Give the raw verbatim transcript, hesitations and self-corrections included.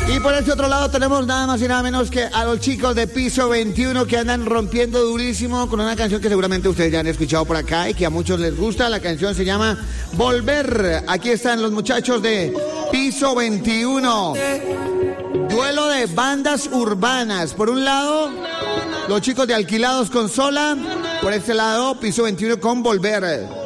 Y por este otro lado tenemos nada más y nada menos que a los chicos de Piso veintiuno que andan rompiendo durísimo con una canción que seguramente ustedes ya han escuchado por acá y que a muchos les gusta. La canción se llama Volver. Aquí están los muchachos de Piso veintiuno. Duelo de bandas urbanas. Por un lado, los chicos de Alquilados Consola. Por este lado, Piso veintiuno con Volver.